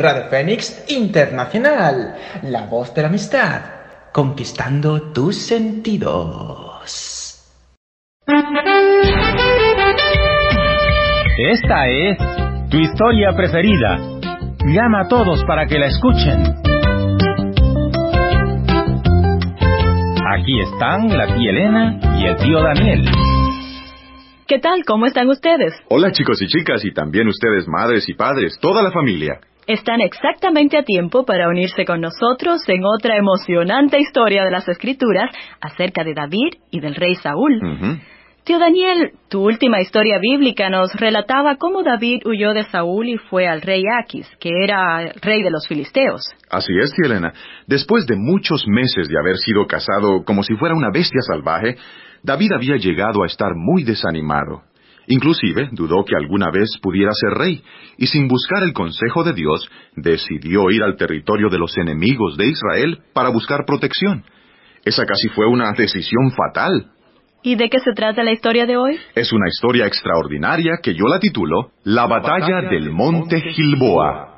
Radio Fénix Internacional, la voz de la amistad, conquistando tus sentidos. Esta es tu historia preferida. Llama a todos para que la escuchen. Aquí están la tía Elena y el tío Daniel. ¿Qué tal? ¿Cómo están ustedes? Hola chicos y chicas, y también ustedes madres y padres, toda la familia. Están exactamente a tiempo para unirse con nosotros en otra emocionante historia de las Escrituras acerca de David y del rey Saúl. Tío Daniel, tu última historia bíblica nos relataba cómo David huyó de Saúl y fue al rey Aquis, que era el rey de los filisteos. Así es, tía Elena. Después de muchos meses de haber sido cazado como si fuera una bestia salvaje, David había llegado a estar muy desanimado. Inclusive dudó que alguna vez pudiera ser rey, y sin buscar el consejo de Dios, decidió ir al territorio de los enemigos de Israel para buscar protección. Esa casi fue una decisión fatal. ¿Y de qué se trata la historia de hoy? Es una historia extraordinaria que yo la titulo La batalla del Monte Gilboa.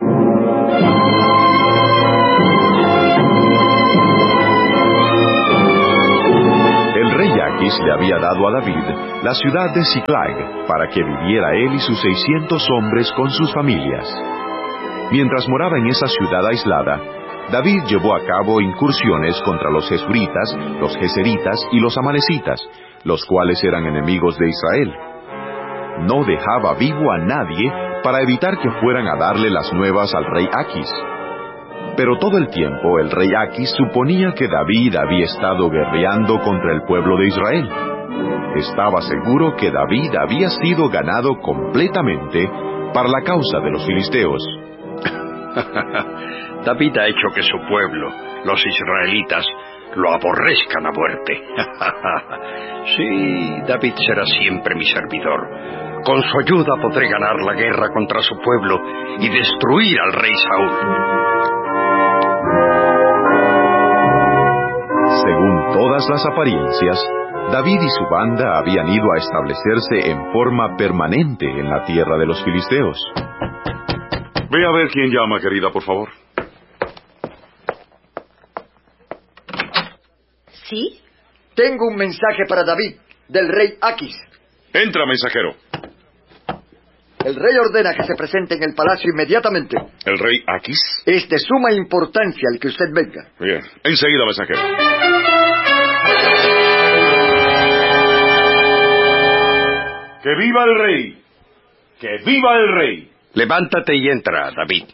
El rey Aquis le había dado a David la ciudad de Ziklag para que viviera él y sus 600 hombres con sus familias. Mientras moraba en esa ciudad aislada, David llevó a cabo incursiones contra los jesuritas, los geseritas y los amalecitas, los cuales eran enemigos de Israel. No dejaba vivo a nadie para evitar que fueran a darle las nuevas al rey Aquis. Pero todo el tiempo el rey Aquis suponía que David había estado guerreando contra el pueblo de Israel. Estaba seguro que David había sido ganado completamente para la causa de los filisteos. David ha hecho que su pueblo, los israelitas, lo aborrezcan a muerte. Sí, David será siempre mi servidor. Con su ayuda podré ganar la guerra contra su pueblo y destruir al rey Saúl. Según todas las apariencias, David y su banda habían ido a establecerse en forma permanente en la tierra de los filisteos. Ve a ver quién llama, querida, por favor. ¿Sí? Tengo un mensaje para David, del rey Aquis. Entra, mensajero. El rey ordena que se presente en el palacio inmediatamente. ¿El rey Aquis? Es de suma importancia el que usted venga. Bien, enseguida, mensajero. ¡Que viva el rey! ¡Que viva el rey! Levántate y entra, David.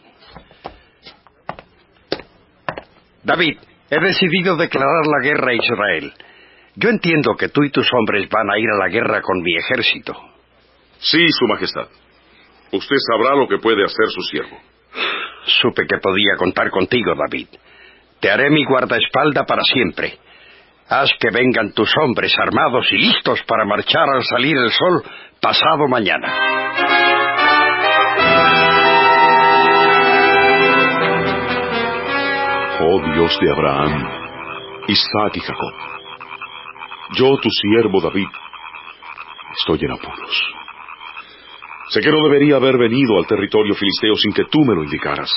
David, he decidido declarar la guerra a Israel. Yo entiendo que tú y tus hombres van a ir a la guerra con mi ejército. Sí, su majestad. Usted sabrá lo que puede hacer su siervo. Supe que podía contar contigo, David. Te haré mi guardaespaldas para siempre. Haz que vengan tus hombres armados y listos para marchar al salir el sol pasado mañana. Oh Dios de Abraham, Isaac y Jacob, yo, tu siervo David, estoy en apuros. Sé que no debería haber venido al territorio filisteo sin que tú me lo indicaras.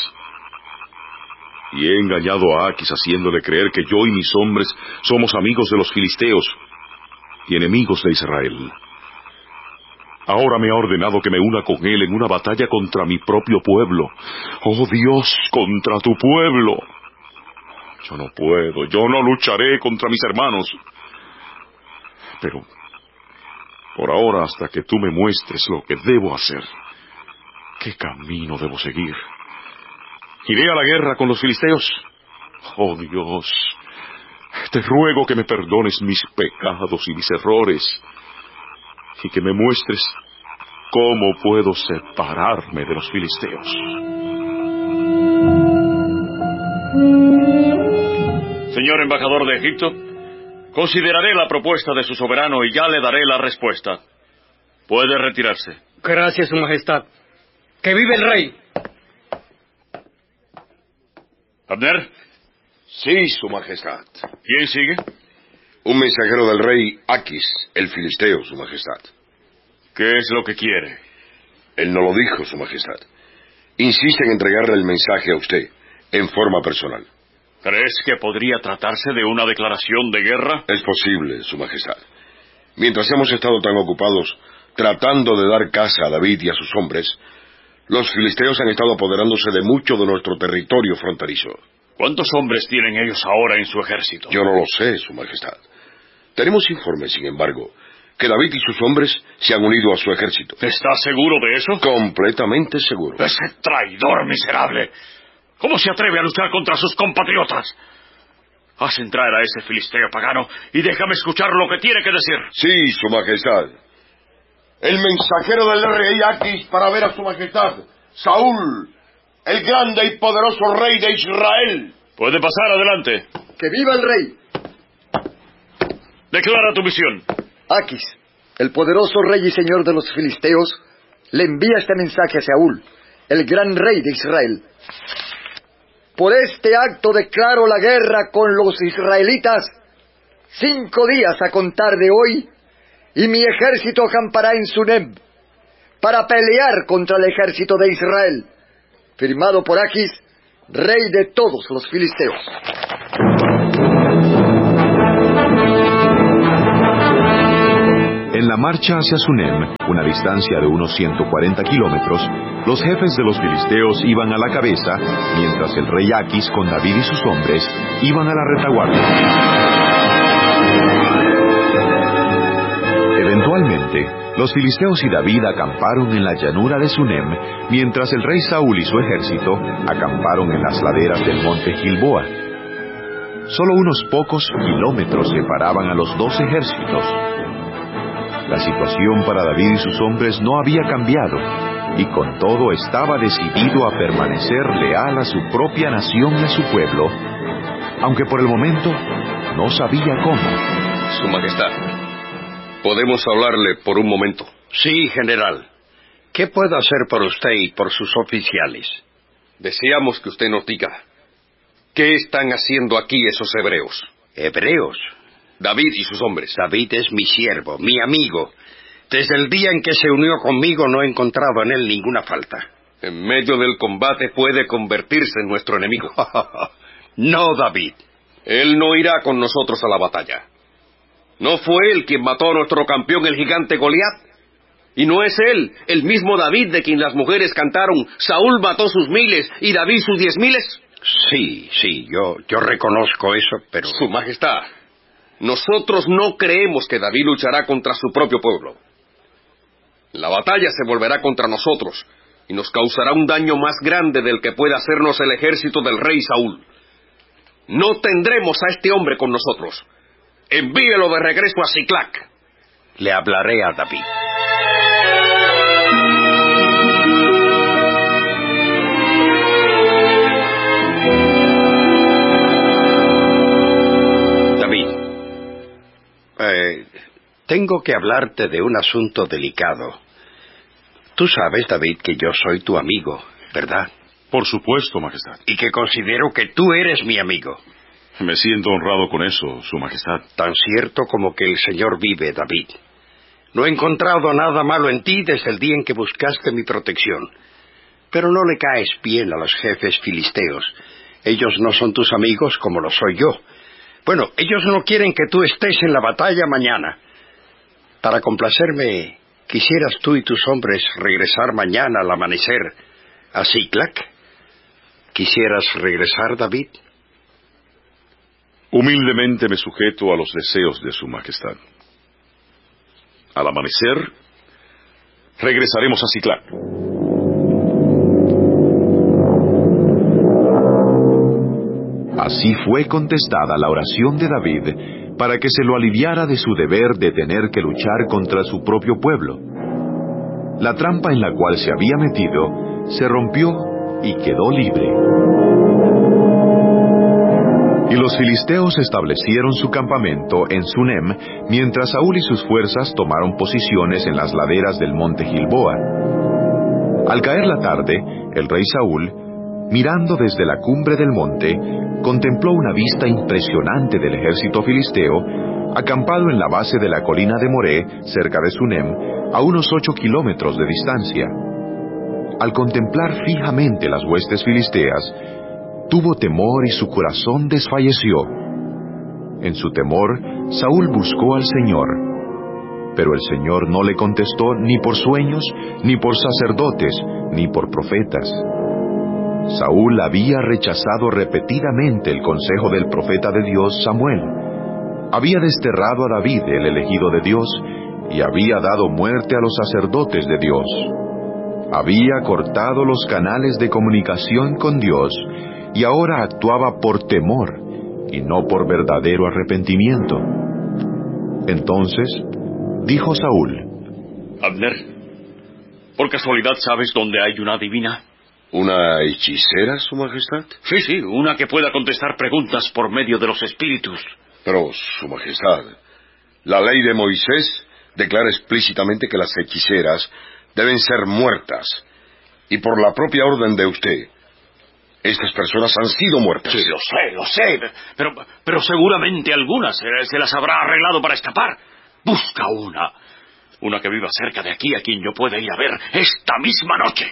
Y he engañado a Aquis haciéndole creer que yo y mis hombres somos amigos de los filisteos y enemigos de Israel. Ahora me ha ordenado que me una con él en una batalla contra mi propio pueblo. Oh Dios, contra tu pueblo. Yo no puedo, yo no lucharé contra mis hermanos. Pero, por ahora, hasta que tú me muestres lo que debo hacer, ¿qué camino debo seguir? ¿Iré a la guerra con los filisteos? Oh Dios, te ruego que me perdones mis pecados y mis errores, y que me muestres cómo puedo separarme de los filisteos. Señor embajador de Egipto, consideraré la propuesta de su soberano y ya le daré la respuesta. Puede retirarse. Gracias, Su Majestad. ¡Que vive el rey! ¿Abner? Sí, Su Majestad. ¿Quién sigue? Un mensajero del rey Aquis, el filisteo, Su Majestad. ¿Qué es lo que quiere? Él no lo dijo, Su Majestad. insiste en entregarle el mensaje a usted, en forma personal. ¿Crees que podría tratarse de una declaración de guerra? Es posible, Su Majestad. Mientras hemos estado tan ocupados tratando de dar caza a David y a sus hombres, los filisteos han estado apoderándose de mucho de nuestro territorio fronterizo. ¿Cuántos hombres tienen ellos ahora en su ejército? Yo no lo sé, Su Majestad. Tenemos informes, sin embargo, que David y sus hombres se han unido a su ejército. ¿Estás seguro de eso? Completamente seguro. ¡Ese traidor miserable! ¿Cómo se atreve a luchar contra sus compatriotas? Haz entrar a ese filisteo pagano y déjame escuchar lo que tiene que decir. Sí, Su Majestad. El mensajero del rey Aquis para ver a Su Majestad, Saúl, el grande y poderoso rey de Israel. Puede pasar, adelante. ¡Que viva el rey! Declara tu misión. Aquis, el poderoso rey y señor de los filisteos, le envía este mensaje a Saúl, el gran rey de Israel. Por este acto declaro la guerra con los israelitas 5 días a contar de hoy, y mi ejército acampará en Sunem para pelear contra el ejército de Israel. Firmado por Aquis, rey de todos los filisteos. En la marcha hacia Sunem, una distancia de unos 140 kilómetros, los jefes de los filisteos iban a la cabeza, mientras el rey Aquis con David y sus hombres iban a la retaguardia. Eventualmente, los filisteos y David acamparon en la llanura de Sunem, mientras el rey Saúl y su ejército acamparon en las laderas del monte Gilboa. Solo unos pocos kilómetros separaban a los dos ejércitos. La situación para David y sus hombres no había cambiado, y con todo estaba decidido a permanecer leal a su propia nación y a su pueblo, aunque por el momento no sabía cómo. Su Majestad, ¿podemos hablarle por un momento? Sí, general. ¿Qué puedo hacer por usted y por sus oficiales? Deseamos que usted nos diga, ¿qué están haciendo aquí esos hebreos? ¿Hebreos? David y sus hombres. David es mi siervo, mi amigo. Desde el día en que se unió conmigo no he encontrado en él ninguna falta. En medio del combate puede convertirse en nuestro enemigo. No, David. Él no irá con nosotros a la batalla. ¿No fue él quien mató a nuestro campeón, el gigante Goliat? ¿Y no es él, el mismo David de quien las mujeres cantaron, Saúl mató sus 1000 y David sus 10,000? Sí, yo reconozco eso, pero... Su Majestad, nosotros no creemos que David luchará contra su propio pueblo. La batalla se volverá contra nosotros y nos causará un daño más grande del que puede hacernos el ejército del rey Saúl. No tendremos a este hombre con nosotros. Envíelo de regreso a Siclac. Le hablaré a David. Tengo que hablarte de un asunto delicado. Tú sabes, David, que yo soy tu amigo, ¿verdad? Por supuesto, Majestad. Y que considero que tú eres mi amigo. Me siento honrado con eso, Su Majestad. Tan cierto como que el Señor vive, David. No he encontrado nada malo en ti desde el día en que buscaste mi protección. Pero no le caes bien a los jefes filisteos. Ellos no son tus amigos como lo soy yo. Bueno, ellos no quieren que tú estés en la batalla mañana. Para complacerme, ¿quisieras tú y tus hombres regresar mañana al amanecer a Siclac? ¿Quisieras regresar, David? Humildemente me sujeto a los deseos de Su Majestad. Al amanecer, regresaremos a Siclac. Así fue contestada la oración de David para que se lo aliviara de su deber de tener que luchar contra su propio pueblo. La trampa en la cual se había metido se rompió y quedó libre. Y los filisteos establecieron su campamento en Sunem, mientras Saúl y sus fuerzas tomaron posiciones en las laderas del monte Gilboa. Al caer la tarde, el rey Saúl, mirando desde la cumbre del monte, contempló una vista impresionante del ejército filisteo, acampado en la base de la colina de Moré, cerca de Sunem, a unos 8 kilómetros de distancia. al contemplar fijamente las huestes filisteas, tuvo temor y su corazón desfalleció. En su temor, Saúl buscó al Señor, pero el Señor no le contestó ni por sueños, ni por sacerdotes, ni por profetas. Saúl había rechazado repetidamente el consejo del profeta de Dios, Samuel. Había desterrado a David, el elegido de Dios, y había dado muerte a los sacerdotes de Dios. Había cortado los canales de comunicación con Dios, y ahora actuaba por temor, y no por verdadero arrepentimiento. Entonces dijo Saúl: Abner, ¿por casualidad sabes dónde hay una adivina? ¿Una hechicera, Su Majestad? Sí, una que pueda contestar preguntas por medio de los espíritus. Pero, Su Majestad, la ley de Moisés declara explícitamente que las hechiceras deben ser muertas, y por la propia orden de usted, estas personas han sido muertas. Sí, lo sé, pero seguramente algunas se las habrá arreglado para escapar. Busca una que viva cerca de aquí, a quien yo pueda ir a ver esta misma noche.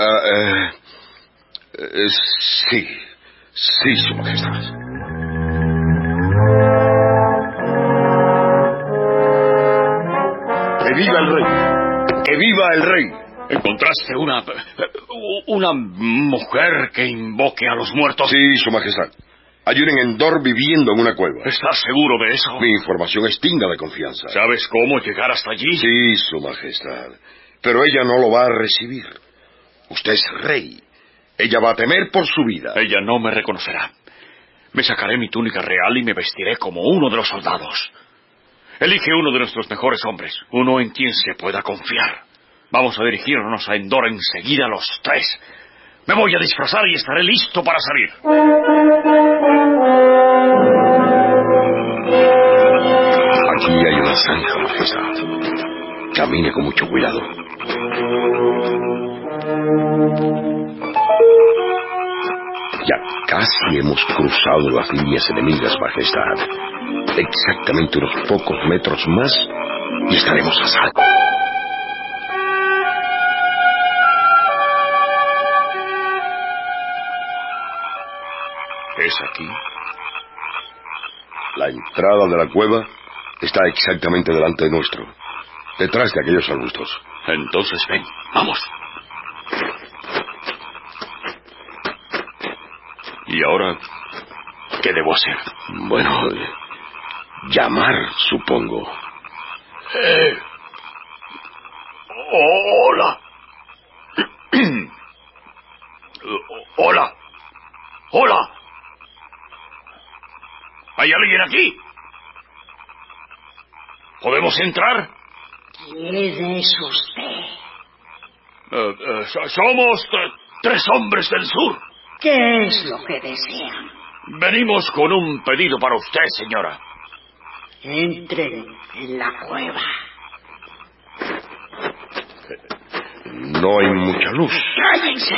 Sí, Su Majestad. ¡Que viva el rey! ¡Que viva el rey! ¿Encontraste una mujer que invoque a los muertos? Sí, Su Majestad. Hay una en Endor viviendo en una cueva. ¿Estás seguro de eso? Mi información es digna de confianza. ¿Sabes cómo llegar hasta allí? Sí, Su Majestad. Pero ella no lo va a recibir. Usted es rey. Ella va a temer por su vida. Ella no me reconocerá. Me sacaré mi túnica real y me vestiré como uno de los soldados. Elige uno de nuestros mejores hombres, uno en quien se pueda confiar. Vamos a dirigirnos a Endor enseguida los tres. Me voy a disfrazar y estaré listo para salir. Aquí hay una zanja, Majestad. Camine con mucho cuidado. Ya casi hemos cruzado las líneas enemigas, Majestad. Exactamente unos pocos metros más y estaremos a salvo. ¿Es aquí? La entrada de la cueva está exactamente delante de nuestro, detrás de aquellos arbustos. Entonces ven, vamos. ¿Y ahora qué debo hacer? Bueno, llamar, supongo. Hola. Hola. ¿Hay alguien aquí? ¿Podemos entrar? ¿Quién es usted? Somos tres hombres del sur. ¿Qué es lo que desean? Venimos con un pedido para usted, señora. Entren en la cueva. No hay mucha luz. ¡Cállense!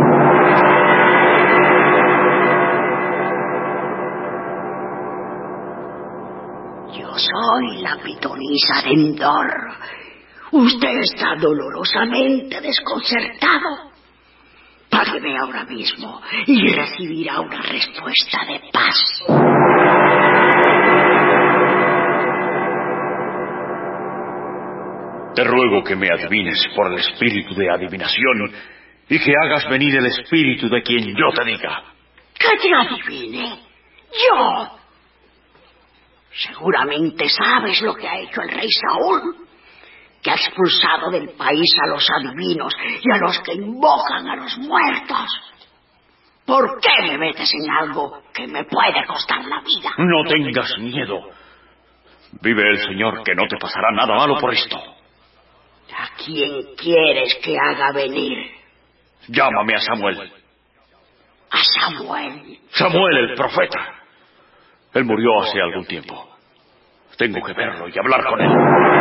Yo soy la pitonisa de Endor. Usted está dolorosamente desconcertado. Págueme ahora mismo y recibirá una respuesta de paz. Te ruego que me adivines por el espíritu de adivinación y que hagas venir el espíritu de quien yo te diga. ¿Que te adivine? ¿Yo? Seguramente sabes lo que ha hecho el rey Saúl, que ha expulsado del país a los adivinos y a los que invocan a los muertos. ¿Por qué me metes en algo que me puede costar la vida? No tengas miedo. Vive el Señor, que no te pasará nada malo por esto. ¿A quién quieres que haga venir? Llámame a Samuel. ¿A Samuel? Samuel, el profeta. Él murió hace algún tiempo. Tengo que verlo y hablar con él.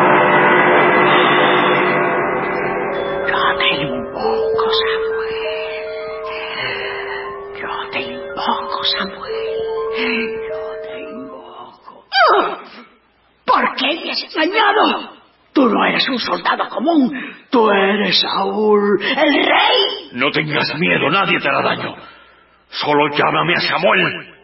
Yo te invoco, Samuel. Yo te invoco, Samuel. Yo te invoco. ¿Por qué me has engañado? Tú no eres un soldado común. Tú eres Saúl, el rey. No tengas miedo, nadie te hará daño. Solo llámame a Samuel.